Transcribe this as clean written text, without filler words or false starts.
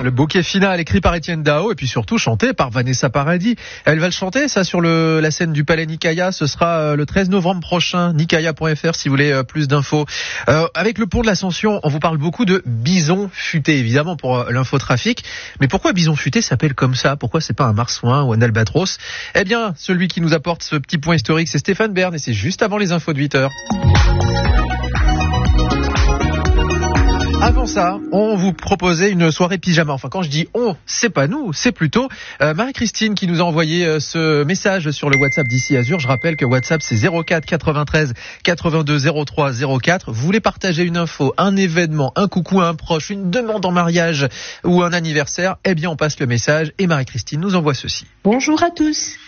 Le bouquet final écrit par Étienne Dao et puis surtout chanté par Vanessa Paradis. Elle va le chanter ça sur la scène du Palais Nicaïa. Ce sera le 13 novembre prochain. Nicaïa.fr si vous voulez plus d'infos. Avec le pont de l'Ascension, on vous parle beaucoup de bison futé évidemment pour l'infotrafic. Mais pourquoi bison futé s'appelle comme ça? Pourquoi c'est pas un marsouin ou un albatros? Eh bien, celui qui nous apporte ce petit point historique, c'est Stéphane Bern et c'est juste avant les infos de 8h. Avant ça, on vous proposait une soirée pyjama. Enfin, quand je dis on, c'est pas nous, c'est plutôt Marie-Christine qui nous a envoyé ce message sur le WhatsApp d'Ici Azur. Je rappelle que WhatsApp, c'est 04 93 82 03 04. Vous voulez partager une info, un événement, un coucou à un proche, une demande en mariage ou un anniversaire? Eh bien, on passe le message et Marie-Christine nous envoie ceci. Bonjour à tous.